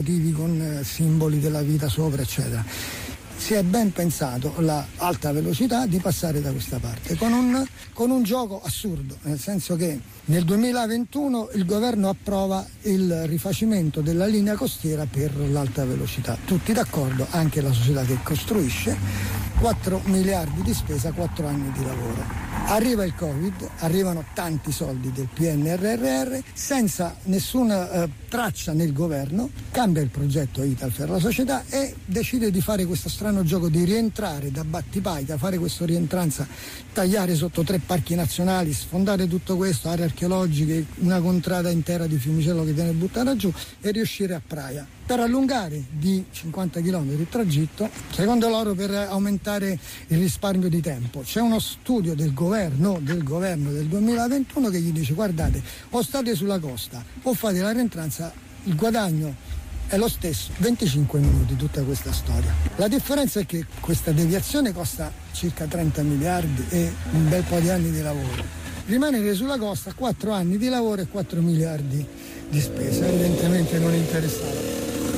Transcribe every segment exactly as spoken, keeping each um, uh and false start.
con eh, simboli della vita sopra, eccetera. Si è ben pensato l'alta velocità di passare da questa parte con un, con un gioco assurdo, nel senso che nel duemilaventuno il governo approva il rifacimento della linea costiera per l'alta velocità, tutti d'accordo, anche la società che costruisce, quattro miliardi di spesa, quattro anni di lavoro. Arriva il Covid, arrivano tanti soldi del P N R R R, senza nessuna eh, traccia nel governo, cambia il progetto Italferr, la società, e decide di fare questo strano gioco di rientrare da Battipaglia, fare questa rientranza, tagliare sotto tre parchi nazionali, sfondare tutto questo, aree archeologiche, una contrada intera di Fiumicello che viene buttata giù, e riuscire a Praia, per allungare di cinquanta chilometri il tragitto, secondo loro per aumentare il risparmio di tempo. C'è uno studio del governo, del governo del duemilaventuno che gli dice: guardate, o state sulla costa o fate la rientranza, il guadagno è lo stesso, venticinque minuti tutta questa storia. La differenza è che questa deviazione costa circa trenta miliardi e un bel po' di anni di lavoro. Rimanere sulla costa, quattro anni di lavoro e quattro miliardi di spesa, evidentemente non interessava.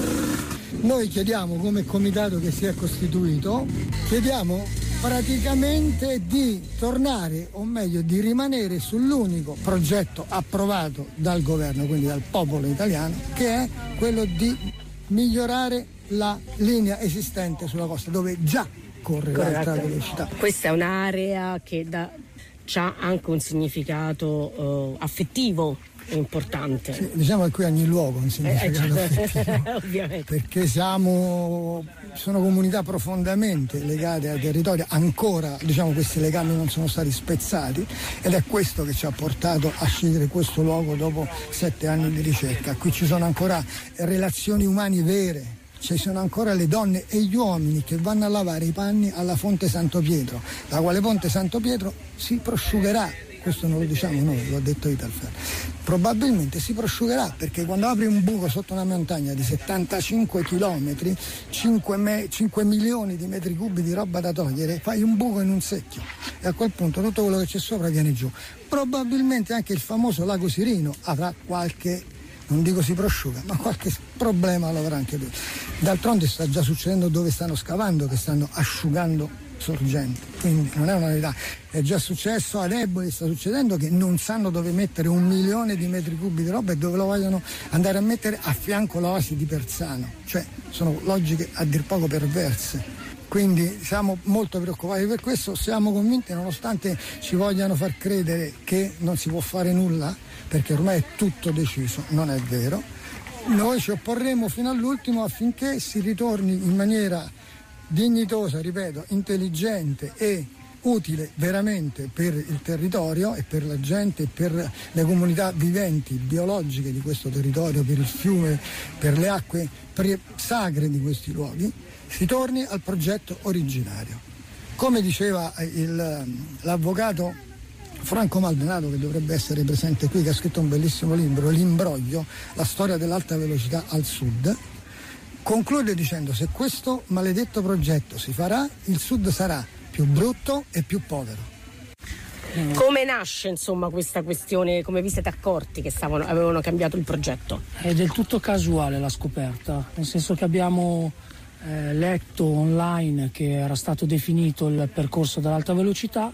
Noi chiediamo, come comitato che si è costituito, chiediamo praticamente di tornare, o meglio di rimanere sull'unico progetto approvato dal governo, quindi dal popolo italiano, che è quello di migliorare la linea esistente sulla costa, dove già corre l'alta velocità. Questa è un'area che ha anche un significato uh, affettivo importante. Sì, diciamo che qui ogni luogo ha un significato eh, affettivo, ovviamente, perché siamo sono comunità profondamente legate ai territori, ancora diciamo questi legami non sono stati spezzati, ed è questo che ci ha portato a scegliere questo luogo dopo sette anni di ricerca. Qui ci sono ancora relazioni umane vere, ci sono ancora le donne e gli uomini che vanno a lavare i panni alla fonte Santo Pietro, la quale fonte Santo Pietro si prosciugherà. Questo non lo diciamo noi, l'ho detto Italferr. Probabilmente si prosciugherà, perché quando apri un buco sotto una montagna di settantacinque chilometri, cinque, me, cinque milioni di metri cubi di roba da togliere, fai un buco in un secchio e a quel punto tutto quello che c'è sopra viene giù. Probabilmente anche il famoso lago Sirino avrà qualche, non dico si prosciuga, ma qualche problema lo avrà anche lui. D'altronde sta già succedendo dove stanno scavando, che stanno asciugando sorgenti, quindi non è una novità. È già successo ad Eboli, sta succedendo che non sanno dove mettere un milione di metri cubi di roba e dove lo vogliono andare a mettere a fianco l'oasi di Perzano, cioè sono logiche a dir poco perverse. Quindi siamo molto preoccupati per questo, siamo convinti, nonostante ci vogliano far credere che non si può fare nulla, perché ormai è tutto deciso, non è vero. Noi ci opporremo fino all'ultimo affinché si ritorni in maniera dignitosa, ripeto, intelligente e utile veramente per il territorio e per la gente e per le comunità viventi, biologiche di questo territorio, per il fiume, per le acque pre- sacre di questi luoghi, si torni al progetto originario. Come diceva il, l'avvocato Franco Maldonato, che dovrebbe essere presente qui, che ha scritto un bellissimo libro, L'imbroglio, la storia dell'alta velocità al sud, conclude dicendo: se questo maledetto progetto si farà, il Sud sarà più brutto e più povero. Come nasce insomma questa questione? Come vi siete accorti che stavano, avevano cambiato il progetto? È del tutto casuale la scoperta, nel senso che abbiamo eh, letto online che era stato definito il percorso dell'alta velocità,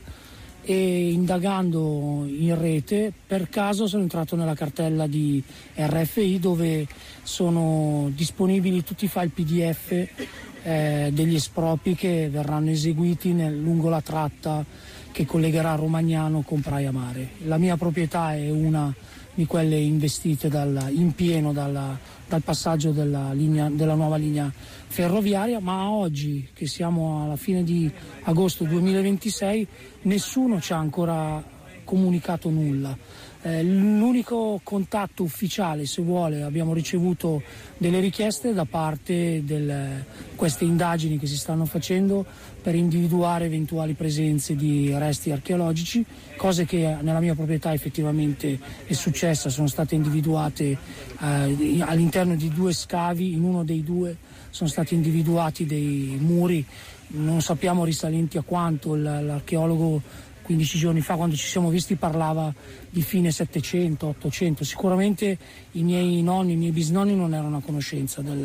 e indagando in rete per caso sono entrato nella cartella di R F I, dove sono disponibili tutti i file P D F eh, degli espropri che verranno eseguiti nel, lungo la tratta che collegherà Romagnano con Praia Mare. La mia proprietà è una di quelle investite dal, in pieno dalla, dal passaggio della, linea, della nuova linea ferroviaria, ma oggi, che siamo alla fine di agosto duemilaventisei, nessuno ci ha ancora comunicato nulla. Eh, l'unico contatto ufficiale, se vuole, abbiamo ricevuto delle richieste da parte di queste indagini che si stanno facendo per individuare eventuali presenze di resti archeologici, cose che nella mia proprietà effettivamente è successa. Sono state individuate eh, all'interno di due scavi, in uno dei due sono stati individuati dei muri, non sappiamo risalenti a quanto. L'archeologo quindici giorni fa, quando ci siamo visti, parlava di fine settecento, ottocento. Sicuramente i miei nonni, i miei bisnonni non erano a conoscenza del